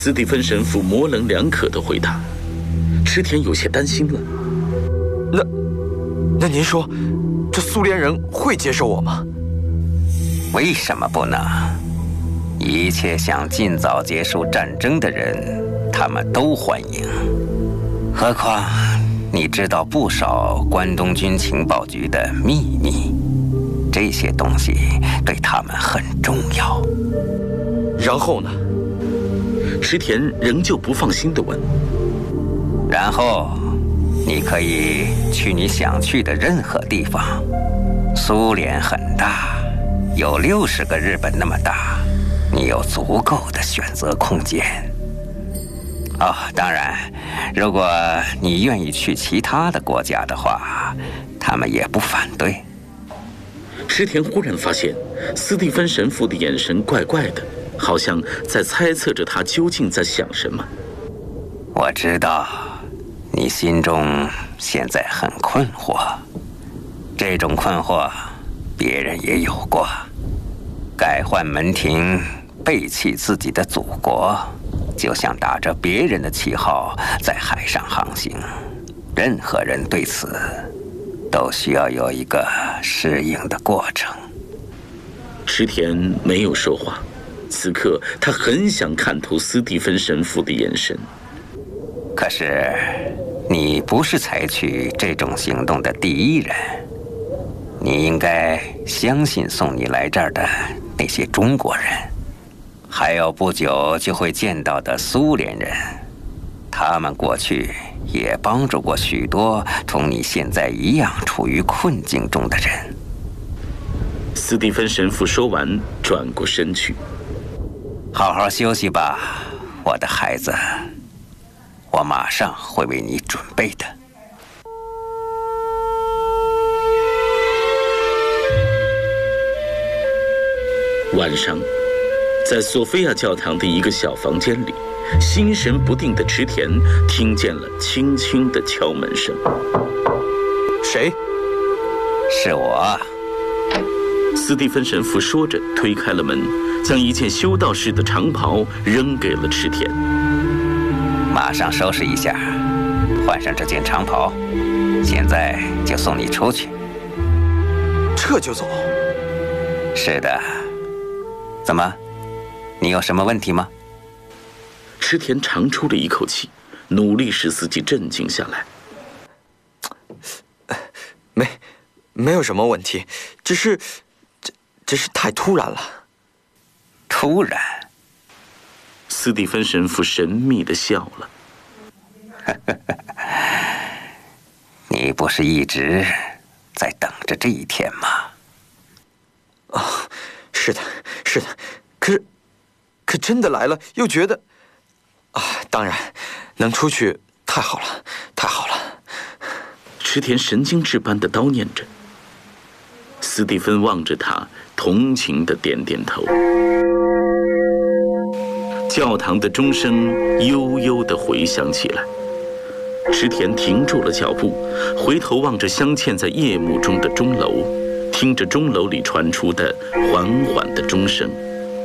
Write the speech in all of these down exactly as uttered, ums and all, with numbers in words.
斯蒂芬神父模棱两可的回答，池田有些担心了。 那，那您说，这苏联人会接受我吗？ 为什么不能？一切想尽早结束战争的人，他们都欢迎。何况你知道不少关东军情报局的秘密，这些东西对他们很重要。 然后呢？ 池田仍旧不放心地问。 然后你可以去你想去的任何地方。苏联很大，有六十个日本那么大，你有足够的选择空间。哦，当然，如果你愿意去其他的国家的话，他们也不反对。 池田忽然发现，斯蒂芬神父的眼神怪怪的，好像在猜测着他究竟在想什么。 我知道，你心中现在很困惑，这种困惑，别人也有过。改换门庭，背弃自己的祖国，就像打着别人的旗号在海上航行，任何人对此都需要有一个适应的过程。 池田没有说话，此刻他很想看透斯蒂芬神父的眼神。 可是，你不是采取这种行动的第一人，你应该相信送你来这儿的那些中国人，还有不久就会见到的苏联人，他们过去也帮助过许多同你现在一样处于困境中的人。 斯蒂芬神父说完，转过身去。 好好休息吧，我的孩子，我马上会为你准备的。 晚上，在索菲亚教堂的一个小房间里，心神不定的池田听见了轻轻的敲门声。 谁？ 是我。 斯蒂芬神父说着，推开了门，将一件修道士的长袍扔给了池田。 马上收拾一下，换上这件长袍，现在就送你出去。 这就走？ 是的。怎么？你有什么问题吗？ 池田长出了一口气，努力使自己镇静下来。 没，没有什么问题，只是，这只是太突然了。 突然？ 斯蒂芬神父神秘地笑了。 你不是一直在等着这一天吗？ 啊、哦，是的，是的。可是，可真的来了，又觉得，啊，当然，能出去太好了，太好了。 池田神经质般地叨念着。斯蒂芬望着他，同情地点点头。教堂的钟声悠悠地回响起来，池田停住了脚步，回头望着镶嵌在夜幕中的钟楼，听着钟楼里传出的缓缓的钟声。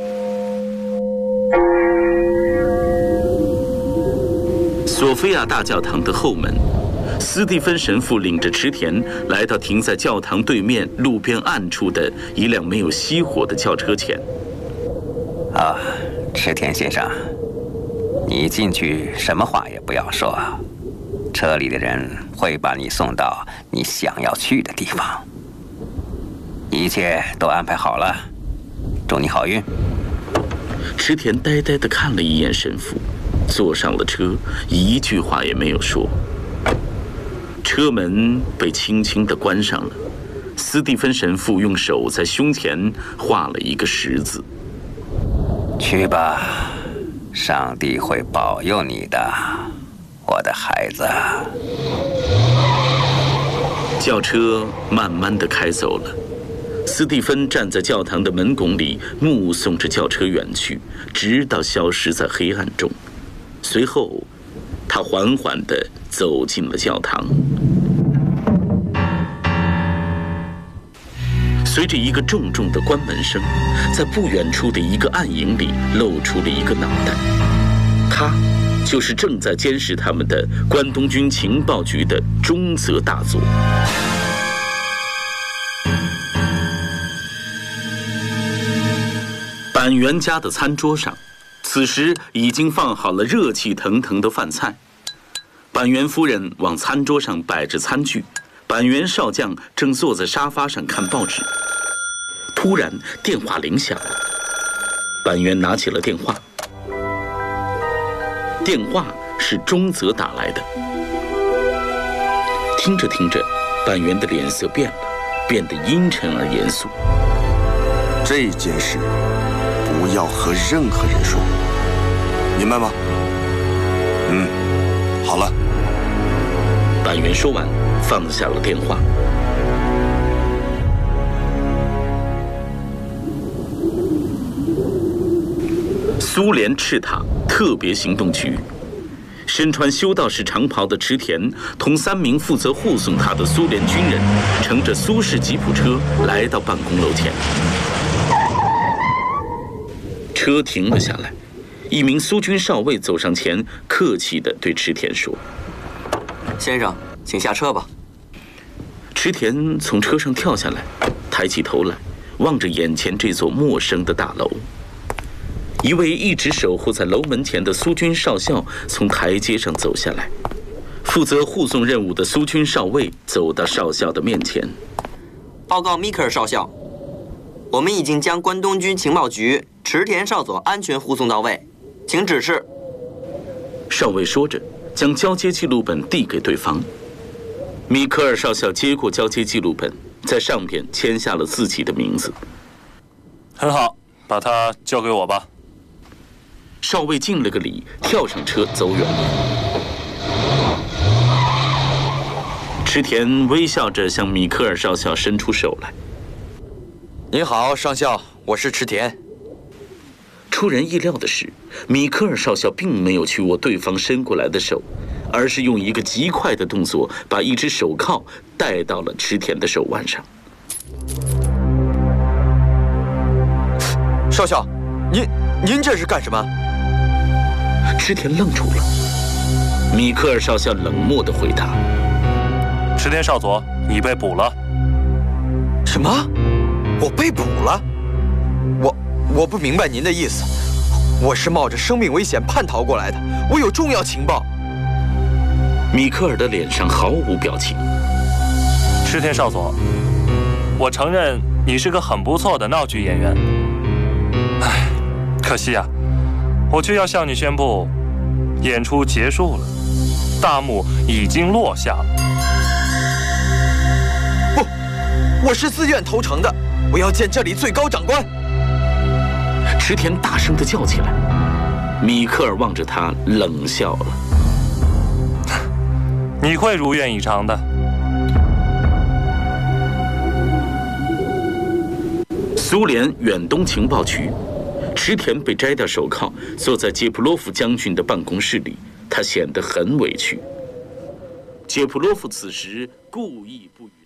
索菲亚大教堂的后门，斯蒂芬神父领着池田来到停在教堂对面路边暗处的一辆没有熄火的轿车前。 啊，池田先生，你进去什么话也不要说，车里的人会把你送到你想要去的地方。一切都安排好了，祝你好运。 池田呆呆地看了一眼神父，坐上了车，一句话也没有说。车门被轻轻地关上了，斯蒂芬神父用手在胸前画了一个十字。 去吧，上帝会保佑你的，我的孩子。 轿车慢慢地开走了，斯蒂芬站在教堂的门拱里，目送着轿车远去，直到消失在黑暗中。随后，他缓缓地走进了教堂。随着一个重重的关门声，在不远处的一个暗影里露出了一个脑袋。 他就是正在监视他们的关东军情报局的中泽大佐。板垣家的餐桌上，此时已经放好了热气腾腾的饭菜。板垣夫人往餐桌上摆着餐具，板垣少将正坐在沙发上看报纸。突然电话铃响了，板垣拿起了电话。电话是中泽打来的。听着听着，板垣的脸色变了，变得阴沉而严肃。 这件事不要和任何人说，明白吗？嗯，好了。 板垣说完，放下了电话。苏联赤塔特别行动局，身穿修道士长袍的池田同三名负责护送他的苏联军人，乘着苏式吉普车来到办公楼前。车停了下来，一名苏军少尉走上前，客气地对池田说：“ 先生，请下车吧。” 池田从车上跳下来，抬起头来，望着眼前这座陌生的大楼。一位一直守护在楼门前的苏军少校从台阶上走下来，负责护送任务的苏军少尉走到少校的面前。 报告米克尔少校，我们已经将关东军情报局池田少佐安全护送到位，请指示。 少尉说着，将交接记录本递给对方。米克尔少校接过交接记录本，在上边签下了自己的名字。 很好，把它交给我吧。 少尉敬了个礼，跳上车走远了。池田微笑着向米克尔少校伸出手来。 您好，上校，我是池田。 出人意料的是，米克尔少校并没有去握对方伸过来的手，而是用一个极快的动作把一只手铐戴到了池田的手腕上。 少校，您您这是干什么？ 池田愣住了。米克尔少校冷漠地回答：“ 池田少佐，你被捕了。” 什么？我被捕了？我我不明白您的意思。我是冒着生命危险叛逃过来的，我有重要情报。 米克尔的脸上毫无表情。 池田少佐，我承认你是个很不错的闹剧演员。唉，可惜啊，我却要向你宣布，演出结束了，大幕已经落下了。 不，我是自愿投诚的，我要见这里最高长官。 池田大声地叫起来。米克尔望着他冷笑了。 你会如愿以偿的。 苏联远东情报局，池田被摘掉手铐，坐在杰普洛夫将军的办公室里，他显得很委屈。杰普洛夫此时故意不语。